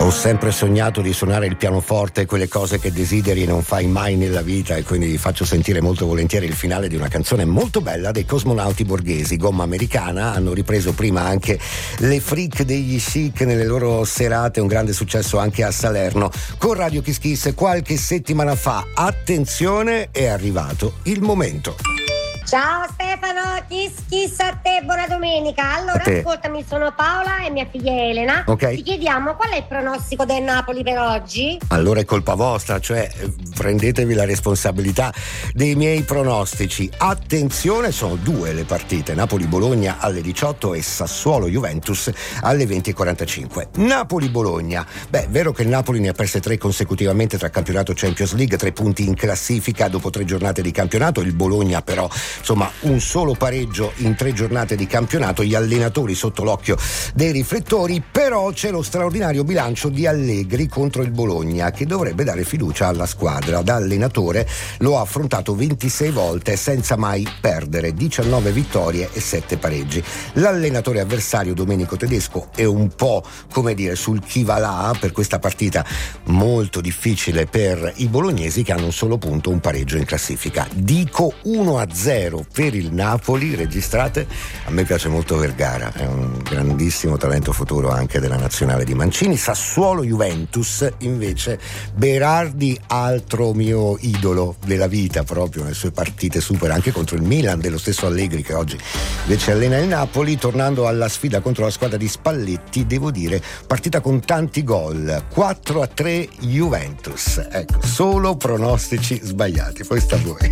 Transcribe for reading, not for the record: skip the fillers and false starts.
Ho sempre sognato di suonare il pianoforte, quelle cose che desideri e non fai mai nella vita, e quindi vi faccio sentire molto volentieri il finale di una canzone molto bella dei Cosmonauti Borghesi, Gomma Americana. Hanno ripreso prima anche le Freak degli Chic nelle loro serate, un grande successo anche a Salerno con Radio Kiss Kiss qualche settimana fa. Attenzione, è arrivato il momento. Ciao Stefano, kiss a te, buona domenica. Allora ascoltami, sono Paola e mia figlia Elena. Ok. Ti chiediamo qual è il pronostico del Napoli per oggi? Allora è colpa vostra, cioè prendetevi la responsabilità dei miei pronostici. Attenzione, sono due le partite, Napoli-Bologna alle 18 e Sassuolo-Juventus alle 20:45. Napoli-Bologna, beh, vero che il Napoli ne ha perse 3 consecutivamente tra campionato Champions League, 3 punti in classifica dopo 3 giornate di campionato. Il Bologna però, insomma, un solo pareggio in 3 giornate di campionato, gli allenatori sotto l'occhio dei riflettori. Però c'è lo straordinario bilancio di Allegri contro il Bologna, che dovrebbe dare fiducia alla squadra. Da allenatore lo ha affrontato 26 volte senza mai perdere, 19 vittorie e 7 pareggi. L'allenatore avversario, Domenico Tedesco, è un po', come dire, sul chi va là per questa partita molto difficile per i bolognesi, che hanno un solo punto, un pareggio in classifica. Dico 1-0 per il Napoli. Registrate, a me piace molto Vergara, è un grandissimo talento futuro anche della nazionale di Mancini. Sassuolo-Juventus invece, Berardi, altro mio idolo della vita proprio nelle sue partite super, anche contro il Milan dello stesso Allegri, che oggi invece allena il Napoli. Tornando alla sfida contro la squadra di Spalletti, devo dire partita con tanti gol, 4-3 Juventus. Ecco, solo pronostici sbagliati, poi sta a voi.